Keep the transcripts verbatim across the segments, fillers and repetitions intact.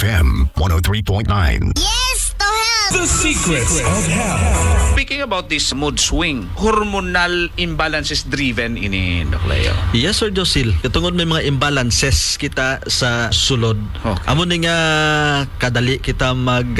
F M one oh three point nine. Yes, to help! The secrets of health. Speaking about this mood swing, hormonal imbalances driven ini, Doc Leo. Yes, Sir Josil. Katungod may mga imbalances kita sa sulod. Okay. Amo ni nga kadali kita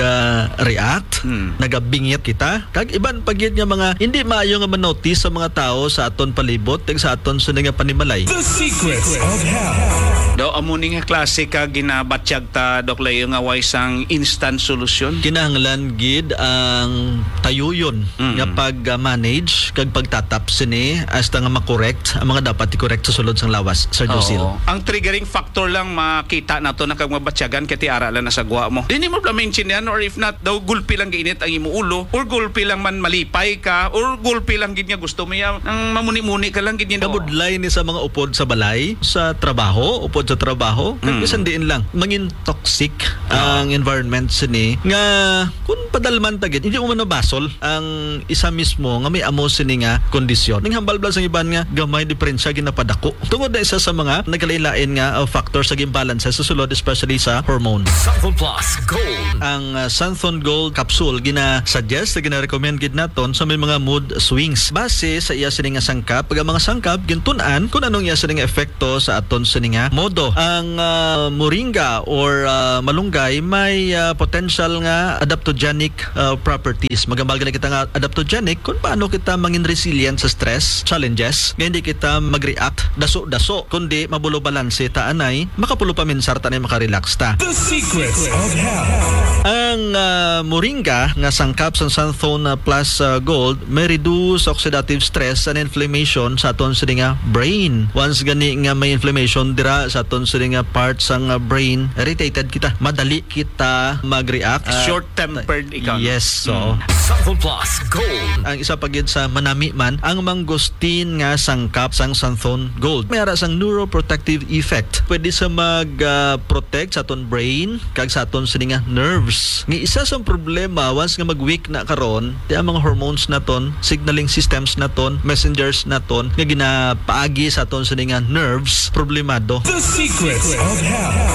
mag-react, Hmm. nagabingit kita. Kag iban pagyud nga mga hindi maayo nga manotice sa mga tao sa aton palibot, tag sa aton sa nga panimalay. The secrets of health. Do amo ni nga klase ka ginabatsyag ta, Doc Leo, nga way sang instant solution. Kinahanglan gid ang tayuyon Mm. nga pag-manage kag pagtatap sini hasta nga makorekt ang mga dapat i-correct sa sulod sang lawas, Sir Josil. Oo. Ang triggering factor lang makita nato na kag mabatsyagan kay ti ara lang na sa gwa mo. Dili mo bla mention yan, or if not daw gulpi lang giinit ang imo ulo, or gulpi lang man malipay ka, or gulpi lang gid nga gusto mo ya nang mamuni-muni ka lang gid yan. Kabudlay ni sa mga upod sa balay, sa trabaho, upod sa trabaho, kag Mm. bisan diin lang mangin toxic ang environment sini nga kun padalman tagid hindi mo manabasol ang isa mismo nga may amo sini nga kondisyon. Ning hambal blas ang iban nga gamay diferensya ginapadako. Tungod na isa sa mga nagkalain-lain nga uh, factors sa imbalance sa sulod, especially sa hormone. Santhon Plus Gold. Ang uh, Santhon Gold capsule gina-suggest, gina-recommend gid naton sa may mga mood swings base sa iya sini nga sangkap. Pag ang mga sangkap gintun-an kung anong iya sini nga epekto sa aton sini nga modo. Ang uh, moringa or uh, malunggay may uh, potential nga adaptogenic uh, properties. Magambal gina kita nga adaptogenic kung paano kita mangin resilient sa stress, challenges, nga hindi kita mag-react daso-daso, kundi mabulo balanse ta anay makapulo pa minsar ta anay makarelax ta. The secrets of health. Ang uh, moringa nga sangkap sa Santhon uh, Plus uh, Gold may reduce oxidative stress and inflammation sa aton sa nga brain. Once gani nga may inflammation dira sa aton sa nga parts sang uh, brain, irritated kita, madali kita mag-react. Uh, Short-tempered ikaw. Yes, so Santhon Plus Gold. ang isa pagid sa manami man ang mangosteen nga sangkap sang Santhon Gold. May ara sang neuroprotective effect. Pwede sa mag-protect uh, sa aton brain kag sa aton sini nga nerves. Nga isa sa problema once nga mag-weak na karon, di ang mga hormones naton, signaling systems naton, messengers naton nga ginapaagi sa aton sini nga nerves problemado. The secrets of health.